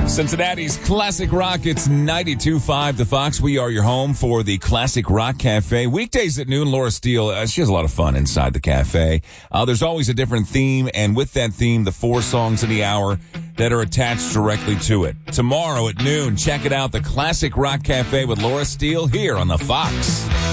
Cincinnati's Classic Rock, it's 92.5 The Fox. We are your home for the Classic Rock Cafe. Weekdays at noon, Laura Steele, she has a lot of fun inside the cafe. There's always a different theme, and with that theme, the 4 songs in the hour that are attached directly to it. Tomorrow at noon, check it out, the Classic Rock Cafe with Laura Steele here on The Fox.